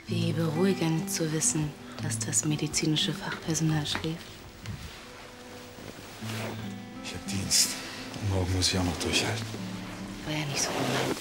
Wie beruhigend zu wissen, dass das medizinische Fachpersonal schläft. Ich habe Dienst. Und morgen muss ich auch noch durchhalten. War ja nicht so gemeint.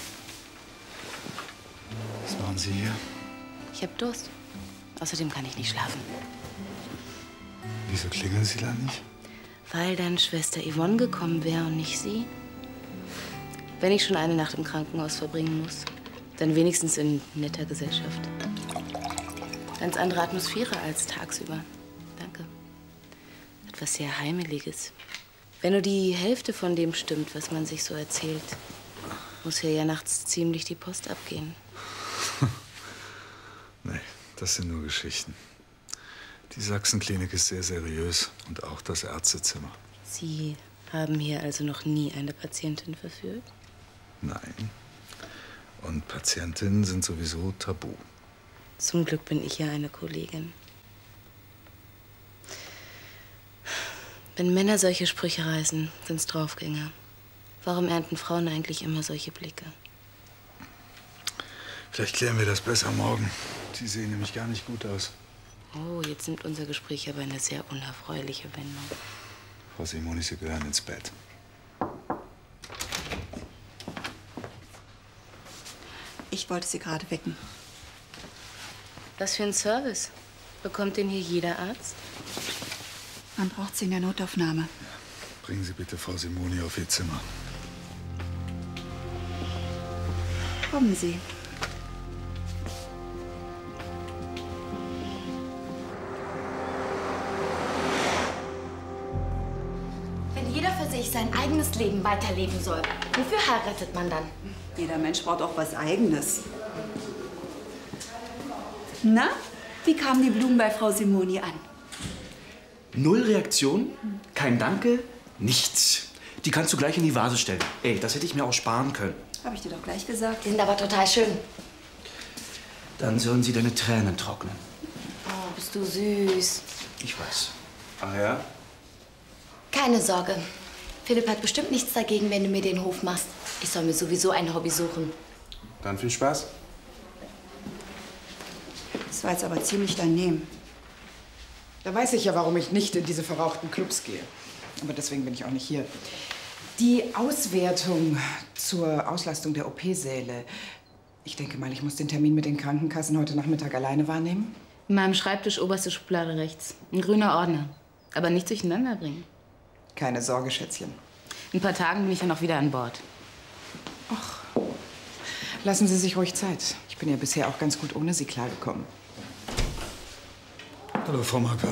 Was machen Sie hier? Ich habe Durst. Außerdem kann ich nicht schlafen. Wieso klingeln Sie da nicht? Weil dann Schwester Yvonne gekommen wäre und nicht Sie. Wenn ich schon eine Nacht im Krankenhaus verbringen muss, dann wenigstens in netter Gesellschaft. Ganz andere Atmosphäre als tagsüber. Danke. Etwas sehr Heimeliges. Wenn nur die Hälfte von dem stimmt, was man sich so erzählt, muss hier ja nachts ziemlich die Post abgehen. Nee, das sind nur Geschichten. Die Sachsenklinik ist sehr seriös und auch das Ärztezimmer. Sie haben hier also noch nie eine Patientin verführt? Nein. Und Patientinnen sind sowieso tabu. Zum Glück bin ich ja eine Kollegin. Wenn Männer solche Sprüche reißen, sind's Draufgänger. Warum ernten Frauen eigentlich immer solche Blicke? Vielleicht klären wir das besser morgen. Sie sehen nämlich gar nicht gut aus. Oh, jetzt nimmt unser Gespräch aber eine sehr unerfreuliche Wendung. Frau Simoni, Sie gehören ins Bett. Ich wollte Sie gerade wecken. Was für ein Service? Bekommt den hier jeder Arzt? Man braucht sie in der Notaufnahme. Bringen Sie bitte Frau Simoni auf ihr Zimmer. Kommen Sie. Wenn jeder für sich sein eigenes Leben weiterleben soll, wofür heiratet man dann? Jeder Mensch braucht auch was Eigenes. Na, wie kamen die Blumen bei Frau Simoni an? Null Reaktion, kein Danke, nichts. Die kannst du gleich in die Vase stellen. Ey, das hätte ich mir auch sparen können. Habe ich dir doch gleich gesagt. Die sind aber total schön. Dann sollen sie deine Tränen trocknen. Oh, bist du süß. Ich weiß. Ach ja? Keine Sorge. Philipp hat bestimmt nichts dagegen, wenn du mir den Hof machst. Ich soll mir sowieso ein Hobby suchen. Dann viel Spaß. Das war jetzt aber ziemlich daneben. Da weiß ich ja, warum ich nicht in diese verrauchten Clubs gehe. Aber deswegen bin ich auch nicht hier. Die Auswertung zur Auslastung der OP-Säle. Ich denke mal, ich muss den Termin mit den Krankenkassen heute Nachmittag alleine wahrnehmen. In meinem Schreibtisch oberste Schublade rechts. Ein grüner Ordner. Aber nicht durcheinander bringen. Keine Sorge, Schätzchen. In ein paar Tagen bin ich ja noch wieder an Bord. Ach, lassen Sie sich ruhig Zeit. Ich bin ja bisher auch ganz gut ohne Sie klargekommen. Hallo, Frau Marquardt.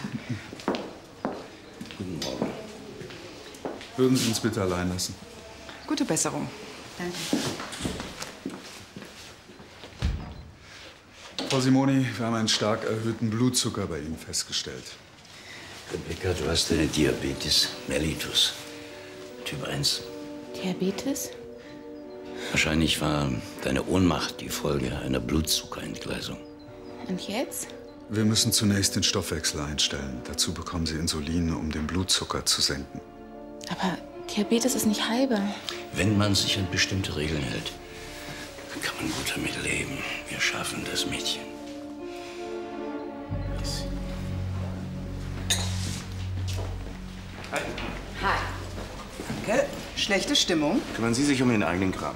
Guten Morgen. Würden Sie uns bitte allein lassen? Gute Besserung. Danke. Frau Simoni, wir haben einen stark erhöhten Blutzucker bei Ihnen festgestellt. Rebecca, du hast eine Diabetes mellitus, Typ 1. Diabetes? Wahrscheinlich war deine Ohnmacht die Folge einer Blutzuckerentgleisung. Und jetzt? Wir müssen zunächst den Stoffwechsel einstellen. Dazu bekommen Sie Insulin, um den Blutzucker zu senken. Aber Diabetes ist nicht heilbar. Wenn man sich an bestimmte Regeln hält, kann man gut damit leben. Wir schaffen das, Mädchen. Hi. Hi. Danke. Schlechte Stimmung? Kümmern Sie sich um den eigenen Kram.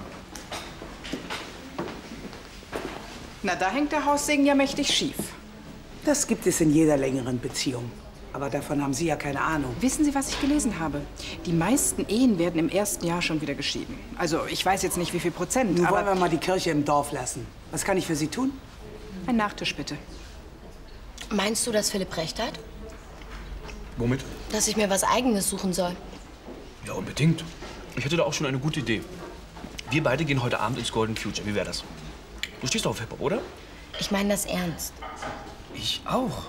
Na, da hängt der Haussegen ja mächtig schief. Das gibt es in jeder längeren Beziehung. Aber davon haben Sie ja keine Ahnung. Wissen Sie, was ich gelesen habe? Die meisten Ehen werden im ersten Jahr schon wieder geschieden. Also, ich weiß jetzt nicht, wie viel Prozent, Nun wollen wir aber... mal die Kirche im Dorf lassen. Was kann ich für Sie tun? Ein Nachtisch, bitte. Meinst du, dass Philipp recht hat? Womit? Dass ich mir was Eigenes suchen soll? Ja, unbedingt. Ich hätte da auch schon eine gute Idee. Wir beide gehen heute Abend ins Golden Future. Wie wäre das? Du stehst doch auf Hip-Hop, oder? Ich meine das ernst. Ich auch.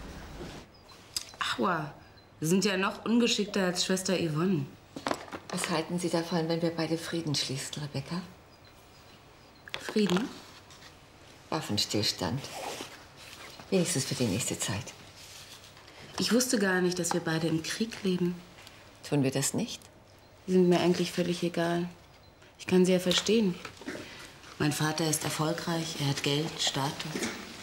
Aua, wir sind ja noch ungeschickter als Schwester Yvonne. Was halten Sie davon, wenn wir beide Frieden schließen, Rebecca? Frieden? Waffenstillstand. Wenigstens für die nächste Zeit. Ich wusste gar nicht, dass wir beide im Krieg leben. Tun wir das nicht? Die sind mir eigentlich völlig egal. Ich kann sie ja verstehen. Mein Vater ist erfolgreich, er hat Geld, Status.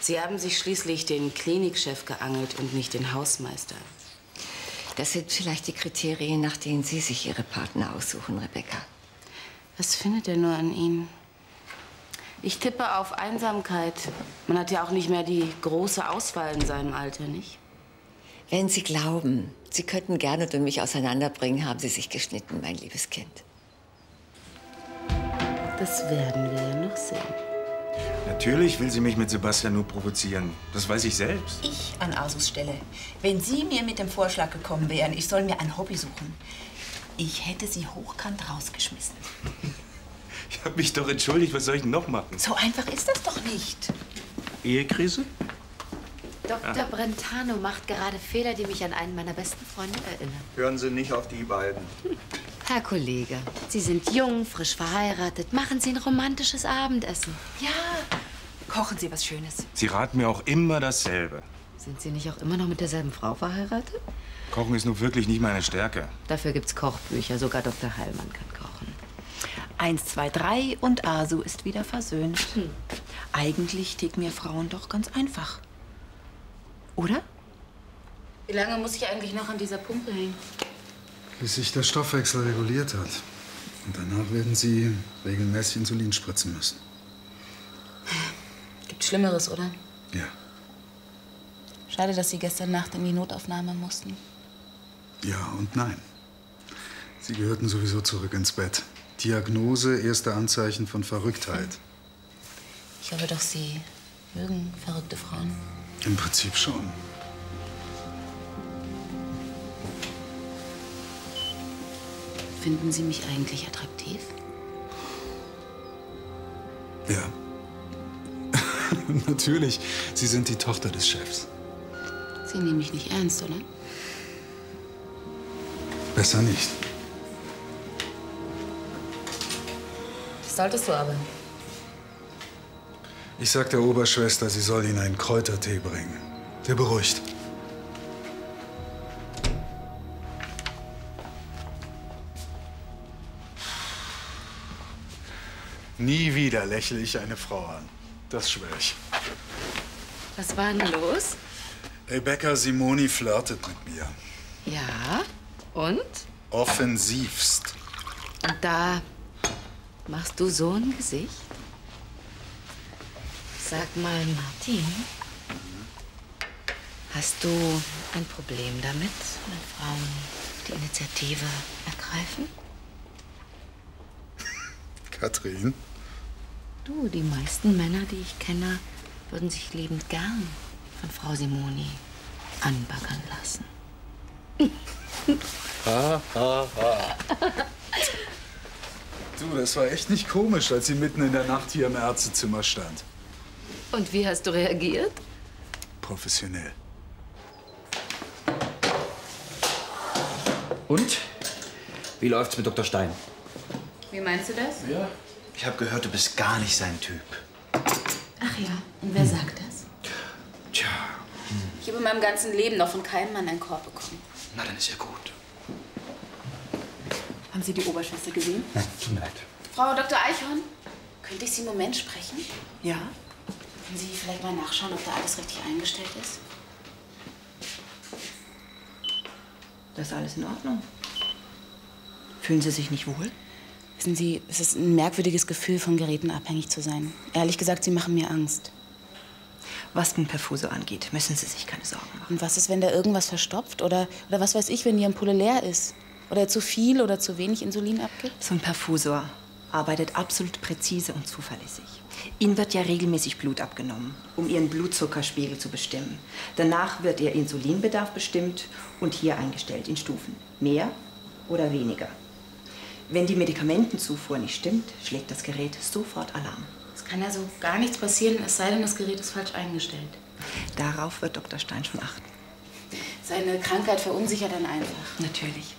Sie haben sich schließlich den Klinikchef geangelt und nicht den Hausmeister. Das sind vielleicht die Kriterien, nach denen Sie sich Ihre Partner aussuchen, Rebecca. Was findet er nur an Ihnen? Ich tippe auf Einsamkeit. Man hat ja auch nicht mehr die große Auswahl in seinem Alter, nicht? Wenn Sie glauben, Sie könnten Gernot und mich auseinanderbringen, haben Sie sich geschnitten, mein liebes Kind. Das werden wir ja noch sehen. Natürlich will sie mich mit Sebastian nur provozieren. Das weiß ich selbst. Ich an Asus Stelle. Wenn Sie mir mit dem Vorschlag gekommen wären, ich soll mir ein Hobby suchen, ich hätte Sie hochkant rausgeschmissen. Ich habe mich doch entschuldigt. Was soll ich denn noch machen? So einfach ist das doch nicht. Ehekrise? Dr. Brentano macht gerade Fehler, die mich an einen meiner besten Freunde erinnern. Hören Sie nicht auf die beiden. Herr Kollege, Sie sind jung, frisch verheiratet. Machen Sie ein romantisches Abendessen. Ja, kochen Sie was Schönes. Sie raten mir auch immer dasselbe. Sind Sie nicht auch immer noch mit derselben Frau verheiratet? Kochen ist nun wirklich nicht meine Stärke. Dafür gibt's Kochbücher. Sogar Dr. Heilmann kann kochen. 1, 2, 3 und Asu ist wieder versöhnt. Eigentlich ticken wir Frauen doch ganz einfach. Oder? Wie lange muss ich eigentlich noch an dieser Pumpe hängen? Bis sich der Stoffwechsel reguliert hat. Und danach werden Sie regelmäßig Insulin spritzen müssen. Gibt Schlimmeres, oder? Ja. Schade, dass Sie gestern Nacht in die Notaufnahme mussten. Ja und nein. Sie gehörten sowieso zurück ins Bett. Diagnose, erste Anzeichen von Verrücktheit. Ich hoffe doch, Sie mögen verrückte Frauen. Im Prinzip schon. Finden Sie mich eigentlich attraktiv? Ja. Natürlich. Sie sind die Tochter des Chefs. Sie nehmen mich nicht ernst, oder? Besser nicht. Das solltest du aber. Ich sag der Oberschwester, sie soll Ihnen einen Kräutertee bringen. Der beruhigt. Nie wieder lächle ich eine Frau an. Das schwöre ich. Was war denn los? Rebecca Simoni flirtet mit mir. Ja, und? Offensivst. Und da machst du so ein Gesicht? Sag mal, Martin, hast du ein Problem damit, wenn Frauen die Initiative ergreifen? Katrin? Du, die meisten Männer, die ich kenne, würden sich liebend gern von Frau Simoni anbaggern lassen. Ha, ha, ha. Du, das war echt nicht komisch, als sie mitten in der Nacht hier im Ärztezimmer stand. Und wie hast du reagiert? Professionell. Und? Wie läuft's mit Dr. Stein? Wie meinst du das? Ja. Ich habe gehört, du bist gar nicht sein Typ. Ach ja, und wer sagt das? Tja. Ich habe in meinem ganzen Leben noch von keinem Mann einen Korb bekommen. Na, dann ist ja gut. Haben Sie die Oberschwester gesehen? Nein, tut mir leid. Frau Dr. Eichhorn, könnte ich Sie einen Moment sprechen? Ja. Können Sie vielleicht mal nachschauen, ob da alles richtig eingestellt ist? Das ist alles in Ordnung. Fühlen Sie sich nicht wohl? Wissen Sie, es ist ein merkwürdiges Gefühl, von Geräten abhängig zu sein. Ehrlich gesagt, sie machen mir Angst. Was den Perfuso angeht, müssen Sie sich keine Sorgen machen. Und was ist, wenn da irgendwas verstopft? Oder was weiß ich, wenn die Ampulle leer ist? Oder er zu viel oder zu wenig Insulin abgibt? So ein Perfusor arbeitet absolut präzise und zuverlässig. Ihnen wird ja regelmäßig Blut abgenommen, um Ihren Blutzuckerspiegel zu bestimmen. Danach wird Ihr Insulinbedarf bestimmt und hier eingestellt in Stufen. Mehr oder weniger. Wenn die Medikamentenzufuhr nicht stimmt, schlägt das Gerät sofort Alarm. Es kann also gar nichts passieren, es sei denn, das Gerät ist falsch eingestellt. Darauf wird Dr. Stein schon achten. Seine Krankheit verunsichert dann einfach. Natürlich.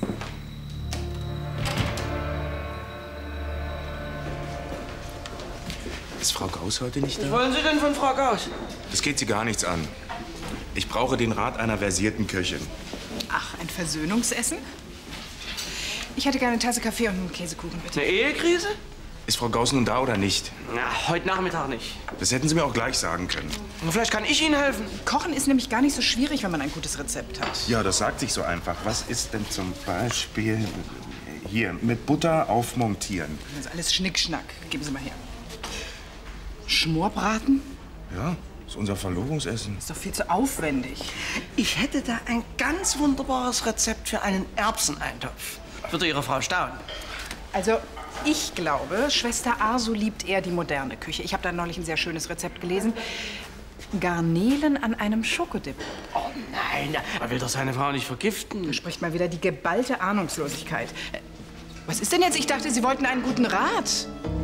Ist Frau Gauss heute nicht da? Was wollen Sie denn von Frau Gauss? Das geht Sie gar nichts an. Ich brauche den Rat einer versierten Köchin. Ach, ein Versöhnungsessen? Ich hätte gerne eine Tasse Kaffee und einen Käsekuchen, bitte. Eine Ehekrise? Ist Frau Gauss nun da oder nicht? Na, heute Nachmittag nicht. Das hätten Sie mir auch gleich sagen können. Vielleicht kann ich Ihnen helfen. Kochen ist nämlich gar nicht so schwierig, wenn man ein gutes Rezept hat. Ja, das sagt sich so einfach. Was ist denn zum Beispiel hier mit Butter aufmontieren? Das ist alles Schnickschnack. Geben Sie mal her. Schmorbraten? Ja, das ist unser Verlobungsessen. Ist doch viel zu aufwendig. Ich hätte da ein ganz wunderbares Rezept für einen Erbseneintopf. Würde Ihre Frau staunen. Also, ich glaube, Schwester Arso liebt eher die moderne Küche. Ich habe da neulich ein sehr schönes Rezept gelesen. Garnelen an einem Schokodip. Oh nein, er will doch seine Frau nicht vergiften. Da spricht mal wieder die geballte Ahnungslosigkeit. Was ist denn jetzt? Ich dachte, Sie wollten einen guten Rat.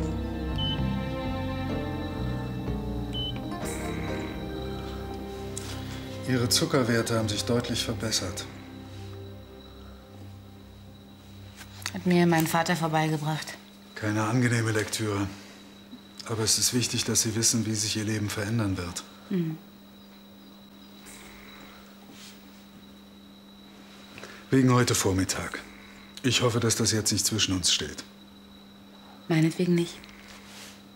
Ihre Zuckerwerte haben sich deutlich verbessert. Hat mir mein Vater vorbeigebracht. Keine angenehme Lektüre. Aber es ist wichtig, dass Sie wissen, wie sich Ihr Leben verändern wird. Mhm. Wegen heute Vormittag. Ich hoffe, dass das jetzt nicht zwischen uns steht. Meinetwegen nicht.